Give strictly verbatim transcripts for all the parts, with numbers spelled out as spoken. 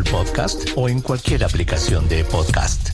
Podcast o en cualquier aplicación de podcast.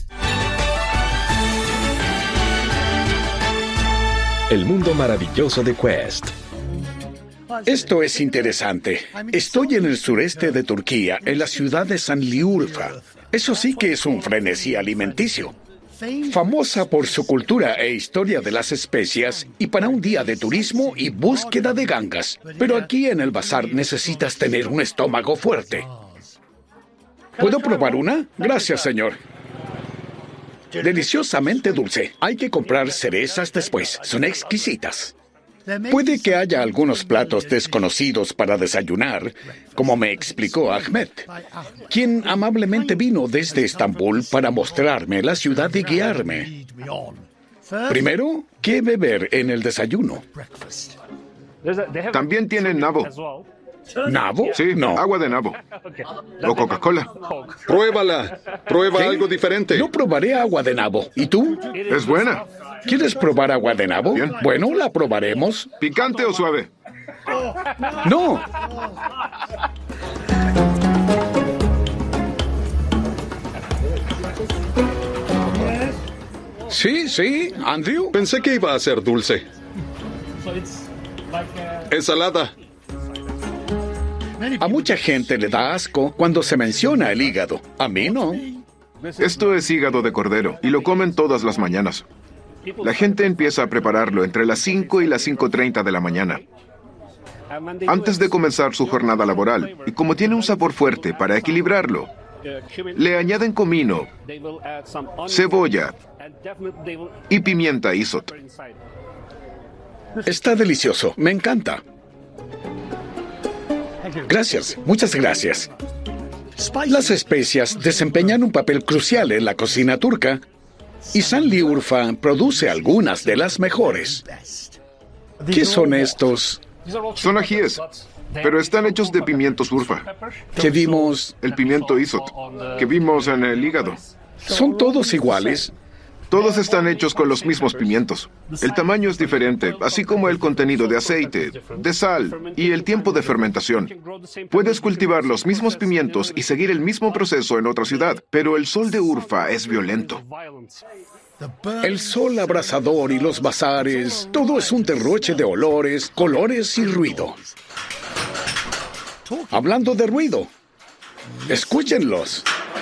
El mundo maravilloso de Quest. Esto es interesante. Estoy en el sureste de Turquía, en la ciudad de Şanlıurfa. Eso sí que es un frenesí alimenticio. Famosa por su cultura e historia de las especias y para un día de turismo y búsqueda de gangas. Pero aquí en el bazar necesitas tener un estómago fuerte. ¿Puedo probar una? Gracias, señor. Deliciosamente dulce. Hay que comprar cerezas después. Son exquisitas. Puede que haya algunos platos desconocidos para desayunar, como me explicó Ahmed, quien amablemente vino desde Estambul para mostrarme la ciudad y guiarme. Primero, ¿qué beber en el desayuno? También tienen nabo. ¿Nabo? Sí, No. agua de nabo. O Coca-Cola. Pruébala. Prueba ¿Qué? algo diferente. No probaré agua de nabo. ¿Y tú? Es buena. ¿Quieres probar agua de nabo? Bien. Bueno, la probaremos. ¿Picante o suave? No. Sí, sí, Andrew. Pensé que iba a ser dulce. Ensalada. A mucha gente le da asco cuando se menciona el hígado. A mí no. Esto es hígado de cordero y lo comen todas las mañanas. La gente empieza a prepararlo entre las cinco y las cinco treinta de la mañana, antes de comenzar su jornada laboral. Y como tiene un sabor fuerte, para equilibrarlo, le añaden comino, cebolla y pimienta isot. Está delicioso. Me encanta. Gracias. Muchas gracias. Las especias desempeñan un papel crucial en la cocina turca y Şanlıurfa produce algunas de las mejores. ¿Qué son estos Son ajíes, pero están hechos de pimientos urfa, que vimos? el pimiento isot, que vimos en el hígado. ¿Son todos iguales? Todos están hechos con los mismos pimientos. El tamaño es diferente, así como el contenido de aceite, de sal y el tiempo de fermentación. Puedes cultivar los mismos pimientos y seguir el mismo proceso en otra ciudad, pero el sol de Urfa es violento. El sol abrasador y los bazares, todo es un derroche de olores, colores y ruido. Hablando de ruido, escúchenlos.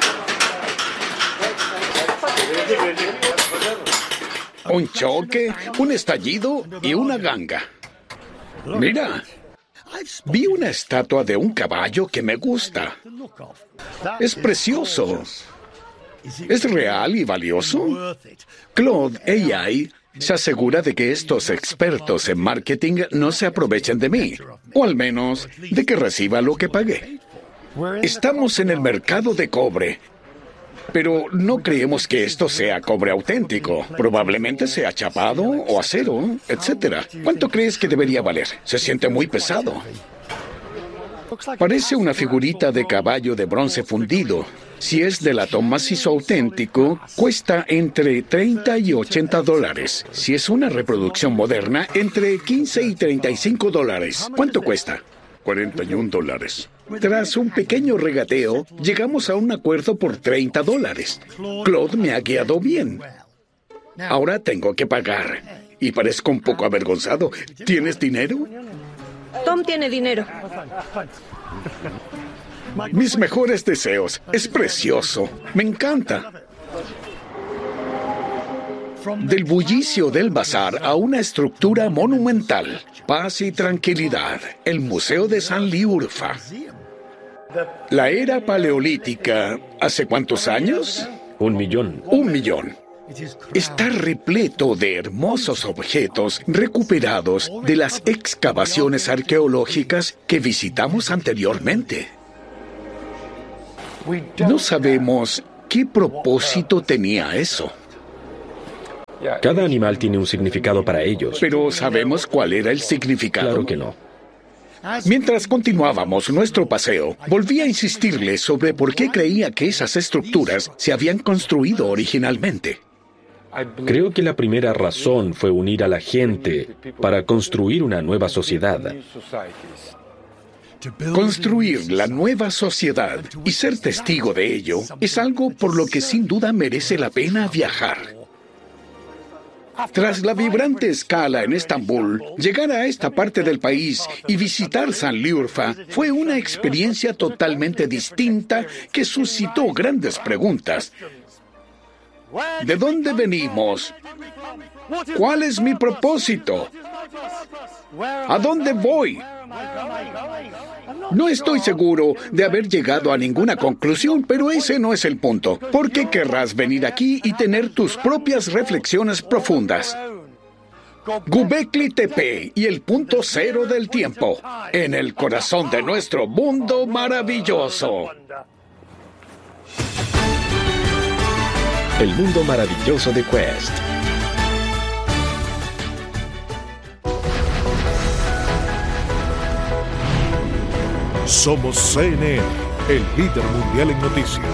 Un choque, un estallido y una ganga. Mira, vi una estatua de un caballo que me gusta. Es precioso. ¿Es real y valioso? Claude A I se asegura de que estos expertos en marketing no se aprovechen de mí, o al menos de que reciba lo que pagué. Estamos en el mercado de cobre, pero no creemos que esto sea cobre auténtico. Probablemente sea chapado o acero, etcétera. ¿Cuánto crees que debería valer? Se siente muy pesado. Parece una figurita de caballo de bronce fundido. Si es de latón macizo auténtico, cuesta entre treinta y ochenta dólares. Si es una reproducción moderna, entre quince y treinta y cinco dólares. ¿Cuánto cuesta? cuarenta y un dólares. Tras un pequeño regateo, llegamos a un acuerdo por treinta dólares. Claude me ha guiado bien. Ahora tengo que pagar. Y parezco un poco avergonzado. ¿Tienes dinero? Tom tiene dinero. Mis mejores deseos. Es precioso. Me encanta. Del bullicio del bazar a una estructura monumental. Paz y tranquilidad. El Museo de Şanlıurfa. La era paleolítica, ¿hace cuántos años? Un millón. Un millón. Está repleto de hermosos objetos recuperados de las excavaciones arqueológicas que visitamos anteriormente. No sabemos qué propósito tenía eso, Cada animal tiene un significado para ellos. pero sabemos cuál era el significado. Claro que no. Mientras continuábamos nuestro paseo, volví a insistirle sobre por qué creía que esas estructuras se habían construido originalmente. Creo que la primera razón fue unir a la gente para construir una nueva sociedad. Construir la nueva sociedad y ser testigo de ello es algo por lo que sin duda merece la pena viajar. Tras la vibrante escala en Estambul, llegar a esta parte del país y visitar Sanliurfa fue una experiencia totalmente distinta que suscitó grandes preguntas. ¿De dónde venimos? ¿Cuál es mi propósito? ¿A dónde voy? No estoy seguro de haber llegado a ninguna conclusión, pero ese no es el punto. ¿Por qué querrás venir aquí y tener tus propias reflexiones profundas? Göbekli Tepe y el punto cero del tiempo, en el corazón de nuestro mundo maravilloso. El mundo maravilloso de Quest. Somos C N N, el líder mundial en noticias.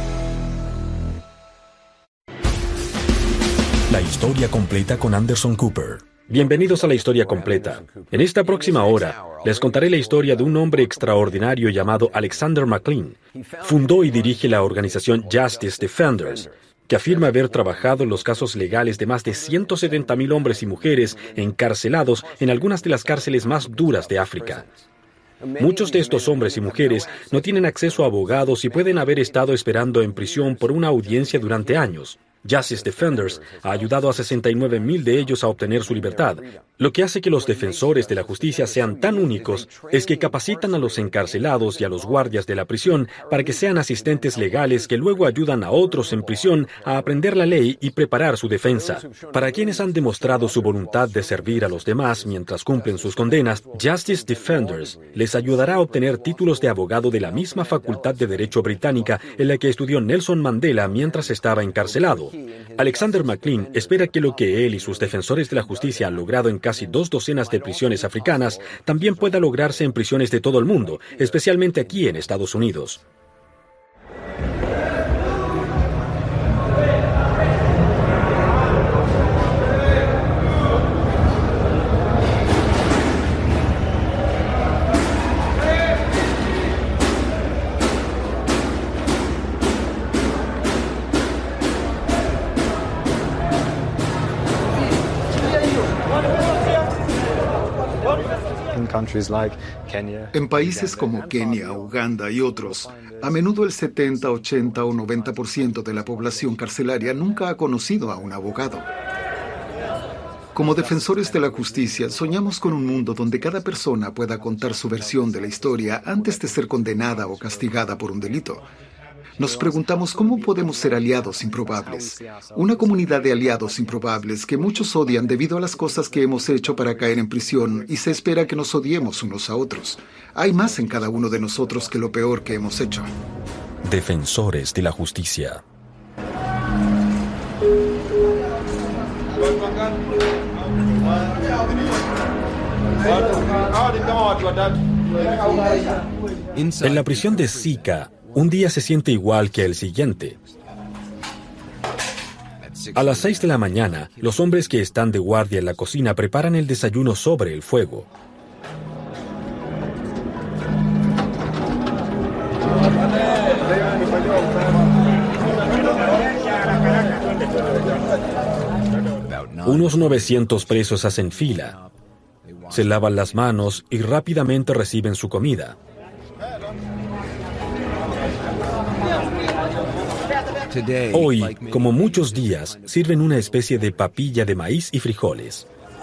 La historia completa con Anderson Cooper. Bienvenidos a la historia completa. En esta próxima hora, les contaré la historia de un hombre extraordinario llamado Alexander McLean. Fundó y dirige la organización Justice Defenders, que afirma haber trabajado en los casos legales de más de ciento setenta mil hombres y mujeres encarcelados en algunas de las cárceles más duras de África. Muchos de estos hombres y mujeres no tienen acceso a abogados y pueden haber estado esperando en prisión por una audiencia durante años. Justice Defenders ha ayudado a sesenta y nueve mil de ellos a obtener su libertad. Lo que hace que los defensores de la justicia sean tan únicos es que capacitan a los encarcelados y a los guardias de la prisión para que sean asistentes legales que luego ayudan a otros en prisión a aprender la ley y preparar su defensa. Para quienes han demostrado su voluntad de servir a los demás mientras cumplen sus condenas, Justice Defenders les ayudará a obtener títulos de abogado de la misma Facultad de Derecho británica en la que estudió Nelson Mandela mientras estaba encarcelado. Alexander McLean espera que lo que él y sus defensores de la justicia han logrado en casi dos docenas de prisiones africanas también pueda lograrse en prisiones de todo el mundo, especialmente aquí en Estados Unidos. En países como Kenia, Uganda y otros, a menudo el setenta, ochenta o noventa por ciento de la población carcelaria nunca ha conocido a un abogado. Como defensores de la justicia, soñamos con un mundo donde cada persona pueda contar su versión de la historia antes de ser condenada o castigada por un delito. Nos preguntamos cómo podemos ser aliados improbables. Una comunidad de aliados improbables que muchos odian debido a las cosas que hemos hecho para caer en prisión y se espera que nos odiemos unos a otros. Hay más en cada uno de nosotros que lo peor que hemos hecho. Defensores de la justicia. En la prisión de Sika, un día se siente igual que el siguiente. A las seis de la mañana, los hombres que están de guardia en la cocina preparan el desayuno sobre el fuego. Unos novecientos presos hacen fila, se lavan las manos y rápidamente reciben su comida. Hoy, como muchos días, sirven una especie de papilla de maíz y frijoles.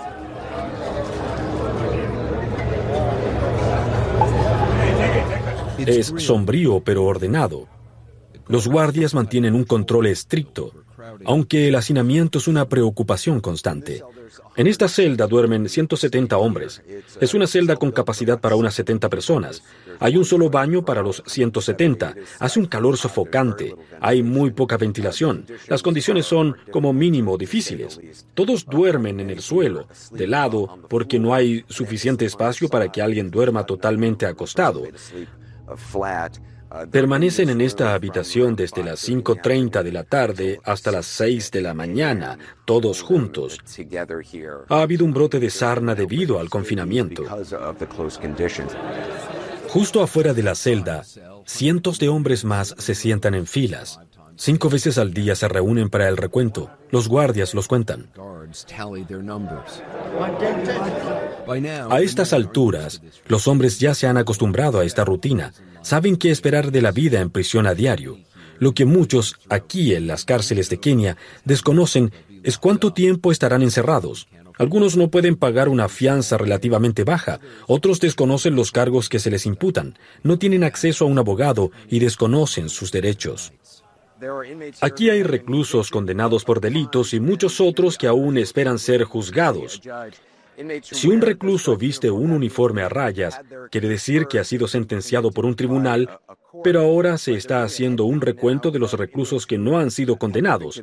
Es sombrío pero ordenado. Los guardias mantienen un control estricto, aunque el hacinamiento es una preocupación constante. En esta celda duermen ciento setenta hombres. Es una celda con capacidad para unas setenta personas. Hay un solo baño para los ciento setenta. Hace un calor sofocante. Hay muy poca ventilación. Las condiciones son, como mínimo, difíciles. Todos duermen en el suelo, de lado, porque no hay suficiente espacio para que alguien duerma totalmente acostado. Permanecen en esta habitación desde las cinco treinta de la tarde hasta las seis de la mañana, todos juntos. Ha habido un brote de sarna debido al confinamiento. Justo afuera de la celda, cientos de hombres más se sientan en filas. Cinco veces al día se reúnen para el recuento. Los guardias los cuentan. A estas alturas, los hombres ya se han acostumbrado a esta rutina. Saben qué esperar de la vida en prisión a diario. Lo que muchos, aquí en las cárceles de Kenia, desconocen es cuánto tiempo estarán encerrados. Algunos no pueden pagar una fianza relativamente baja, otros desconocen los cargos que se les imputan, no tienen acceso a un abogado y desconocen sus derechos. Aquí hay reclusos condenados por delitos y muchos otros que aún esperan ser juzgados. Si un recluso viste un uniforme a rayas, quiere decir que ha sido sentenciado por un tribunal, pero ahora se está haciendo un recuento de los reclusos que no han sido condenados.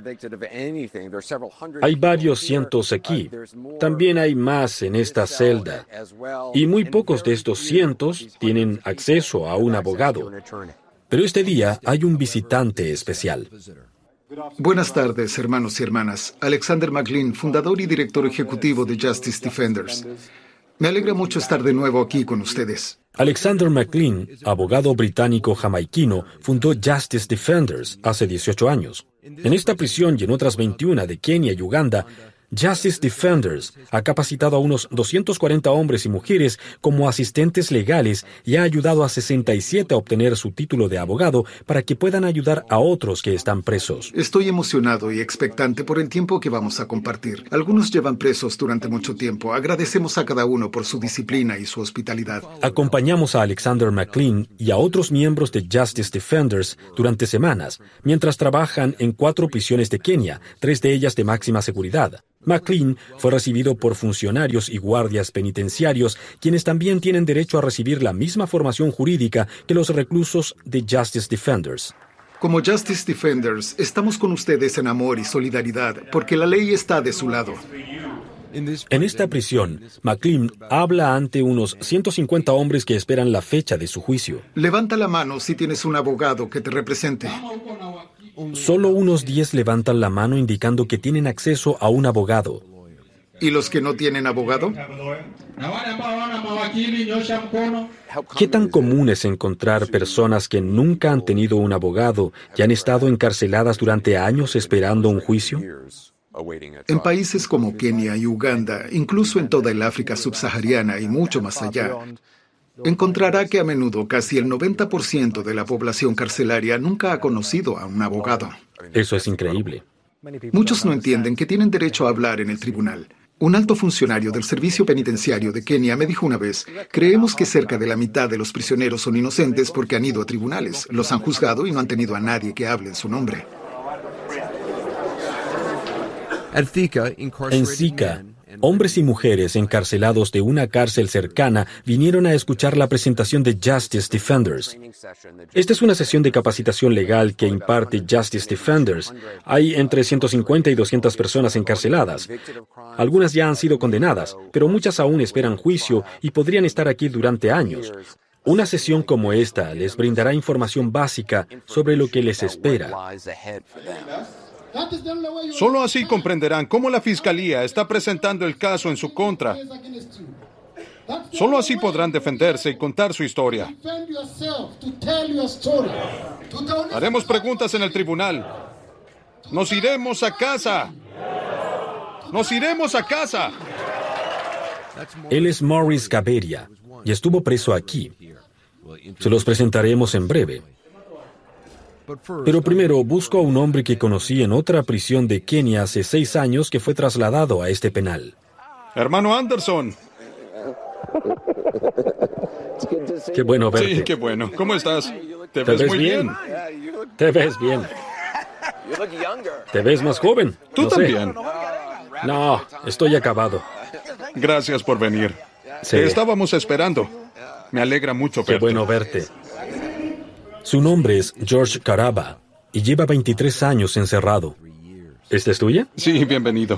Hay varios cientos aquí. También hay más en esta celda. Y muy pocos de estos cientos tienen acceso a un abogado. Pero este día hay un visitante especial. Buenas tardes, hermanos y hermanas. Alexander McLean, fundador y director ejecutivo de Justice Defenders. Me alegra mucho estar de nuevo aquí con ustedes. Alexander McLean, abogado británico jamaiquino, fundó Justice Defenders hace dieciocho años. En esta prisión y en otras veintiuna de Kenia y Uganda, Justice Defenders ha capacitado a unos doscientos cuarenta hombres y mujeres como asistentes legales y ha ayudado a sesenta y siete a obtener su título de abogado para que puedan ayudar a otros que están presos. Estoy emocionado y expectante por el tiempo que vamos a compartir. Algunos llevan presos durante mucho tiempo. Agradecemos a cada uno por su disciplina y su hospitalidad. Acompañamos a Alexander McLean y a otros miembros de Justice Defenders durante semanas, mientras trabajan en cuatro prisiones de Kenia, tres de ellas de máxima seguridad. McLean fue recibido por funcionarios y guardias penitenciarios, quienes también tienen derecho a recibir la misma formación jurídica que los reclusos de Justice Defenders. Como Justice Defenders, estamos con ustedes en amor y solidaridad, porque la ley está de su lado. En esta prisión, McLean habla ante unos ciento cincuenta hombres que esperan la fecha de su juicio. Levanta la mano si tienes un abogado que te represente. Solo unos diez levantan la mano indicando que tienen acceso a un abogado. ¿Y los que no tienen abogado? ¿Qué tan común es encontrar personas que nunca han tenido un abogado y han estado encarceladas durante años esperando un juicio? En países como Kenia y Uganda, incluso en toda el África subsahariana y mucho más allá, encontrará que a menudo casi el noventa por ciento de la población carcelaria nunca ha conocido a un abogado. Eso es increíble. Muchos no entienden que tienen derecho a hablar en el tribunal. Un alto funcionario del Servicio Penitenciario de Kenia me dijo una vez, creemos que cerca de la mitad de los prisioneros son inocentes porque han ido a tribunales, los han juzgado y no han tenido a nadie que hable en su nombre. En Thika, hombres y mujeres encarcelados de una cárcel cercana vinieron a escuchar la presentación de Justice Defenders. Esta es una sesión de capacitación legal que imparte Justice Defenders. Hay entre ciento cincuenta y doscientas personas encarceladas. Algunas ya han sido condenadas, pero muchas aún esperan juicio y podrían estar aquí durante años. Una sesión como esta les brindará información básica sobre lo que les espera. Solo así comprenderán cómo la Fiscalía está presentando el caso en su contra. Solo así podrán defenderse y contar su historia. Haremos preguntas en el tribunal. Nos iremos a casa. Nos iremos a casa. Él es Morris Gaberia y estuvo preso aquí. Se los presentaremos en breve. Pero primero busco a un hombre que conocí en otra prisión de Kenia hace seis años que fue trasladado a este penal. Hermano Anderson. Qué bueno verte. Sí, qué bueno. ¿Cómo estás? ¿Te, ¿Te ves, ves muy bien? bien? Te ves bien. Te ves más joven. Tú No sé. también. No, estoy acabado. Gracias por venir. Sí. Te estábamos esperando. Me alegra mucho Qué verte. bueno verte. Su nombre es George Karaba y lleva veintitrés años encerrado. ¿Esta es tuya? Sí, bienvenido.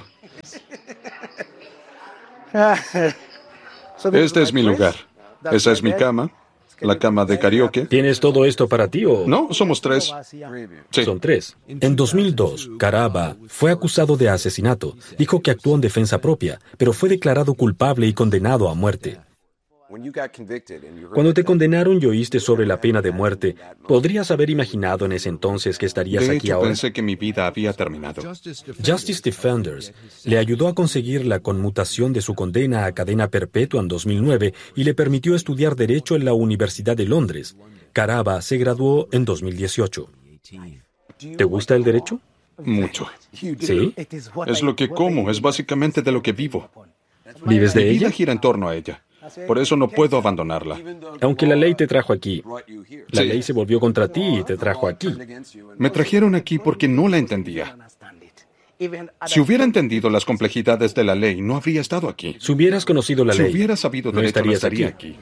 Este es mi lugar. Esa es mi cama. La cama de karaoke. ¿Tienes todo esto para ti o...? No, somos tres. Sí. Son tres. En dos mil dos, Karaba fue acusado de asesinato. Dijo que actuó en defensa propia, pero fue declarado culpable y condenado a muerte. Cuando te condenaron y oíste sobre la pena de muerte, ¿podrías haber imaginado en ese entonces que estarías De aquí hecho, ahora? pensé que mi vida había terminado. Justice Defenders le ayudó a conseguir la conmutación de su condena a cadena perpetua en dos mil nueve y le permitió estudiar Derecho en la Universidad de Londres. Caraba se graduó en dos mil dieciocho. ¿Te gusta el derecho? Mucho. ¿Sí? Es lo que como, es básicamente de lo que vivo. ¿Vives de Mi vida ella? gira en torno a ella. Por eso no puedo abandonarla. Aunque la ley te trajo aquí. La Sí. ley se volvió contra ti y te trajo aquí. Me trajeron aquí porque no la entendía. Si hubiera entendido las complejidades de la ley, no habría estado aquí. Si hubieras conocido la Si ley, hubiera sabido no derecho, no estarías estaría aquí.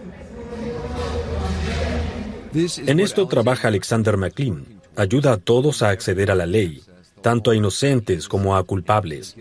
aquí. En esto trabaja Alexander McLean. Ayuda a todos a acceder a la ley, tanto a inocentes como a culpables.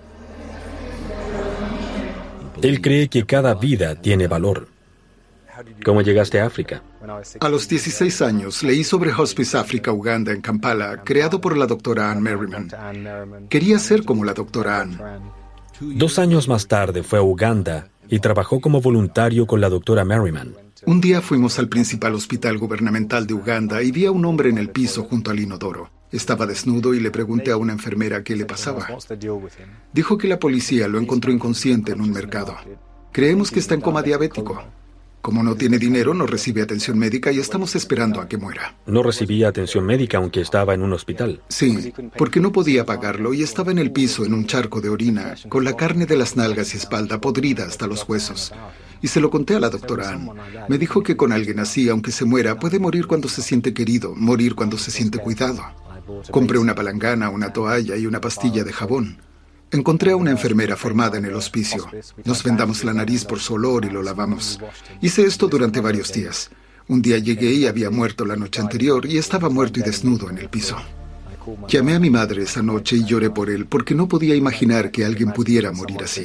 Él cree que cada vida tiene valor. ¿Cómo llegaste a África? A los dieciséis años leí sobre Hospice África Uganda en Kampala, creado por la doctora Anne Merriman. Quería ser como la doctora Anne. Dos años más tarde fue a Uganda y trabajó como voluntario con la doctora Merriman. Un día fuimos al principal hospital gubernamental de Uganda y vi a un hombre en el piso junto al inodoro. Estaba desnudo y le pregunté a una enfermera qué le pasaba. Dijo que la policía lo encontró inconsciente en un mercado. Creemos que está en coma diabético. Como no tiene dinero, no recibe atención médica y estamos esperando a que muera. No recibía atención médica aunque estaba en un hospital. Sí, porque no podía pagarlo y estaba en el piso en un charco de orina, con la carne de las nalgas y espalda podrida hasta los huesos. Y se lo conté a la doctora Anne. Me dijo que con alguien así, aunque se muera, puede morir cuando se siente querido, morir cuando se siente cuidado. Compré una palangana, una toalla y una pastilla de jabón. Encontré a una enfermera formada en el hospicio. Nos vendamos la nariz por su olor y lo lavamos. Hice esto durante varios días. Un día llegué y había muerto la noche anterior y estaba muerto y desnudo en el piso. Llamé a mi madre esa noche y lloré por él porque no podía imaginar que alguien pudiera morir así.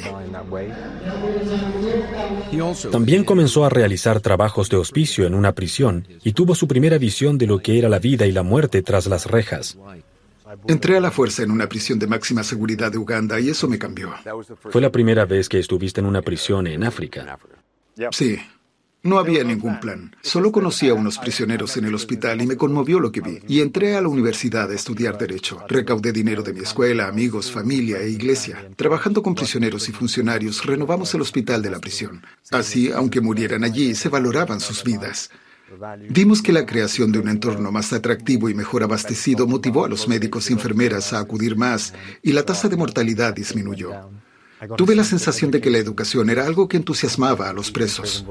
También comenzó a realizar trabajos de hospicio en una prisión y tuvo su primera visión de lo que era la vida y la muerte tras las rejas. Entré a la fuerza en una prisión de máxima seguridad de Uganda y eso me cambió. Fue la primera vez que estuviste en una prisión en África. Sí. No había ningún plan. Solo conocí a unos prisioneros en el hospital y me conmovió lo que vi. Y entré a la universidad a estudiar Derecho. Recaudé dinero de mi escuela, amigos, familia e iglesia. Trabajando con prisioneros y funcionarios, renovamos el hospital de la prisión. Así, aunque murieran allí, se valoraban sus vidas. Vimos que la creación de un entorno más atractivo y mejor abastecido motivó a los médicos y enfermeras a acudir más y la tasa de mortalidad disminuyó. Tuve la sensación de que la educación era algo que entusiasmaba a los presos.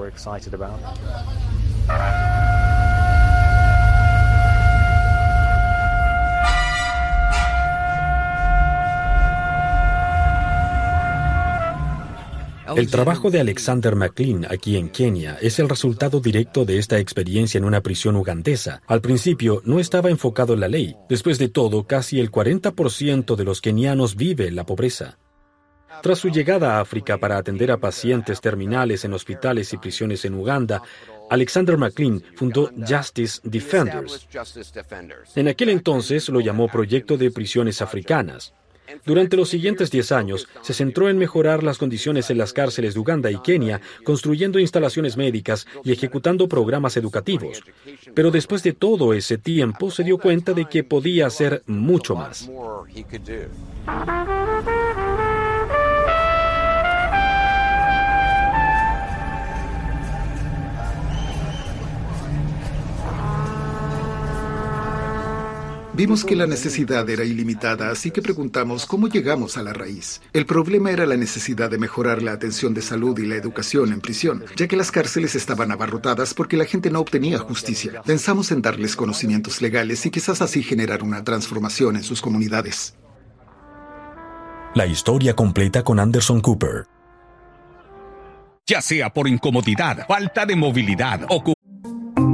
El trabajo de Alexander McLean aquí en Kenia es el resultado directo de esta experiencia en una prisión ugandesa. Al principio no estaba enfocado en la ley. Después de todo, casi el cuarenta por ciento de los kenianos vive en la pobreza. Tras su llegada a África para atender a pacientes terminales en hospitales y prisiones en Uganda, Alexander McLean fundó Justice Defenders. En aquel entonces lo llamó Proyecto de Prisiones Africanas. Durante los siguientes diez años, se centró en mejorar las condiciones en las cárceles de Uganda y Kenia, construyendo instalaciones médicas y ejecutando programas educativos. Pero después de todo ese tiempo, se dio cuenta de que podía hacer mucho más. Vimos que la necesidad era ilimitada, así que preguntamos cómo llegamos a la raíz. El problema era la necesidad de mejorar la atención de salud y la educación en prisión, ya que las cárceles estaban abarrotadas porque la gente no obtenía justicia. Pensamos en darles conocimientos legales y quizás así generar una transformación en sus comunidades. La historia completa con Anderson Cooper. Ya sea por incomodidad, falta de movilidad o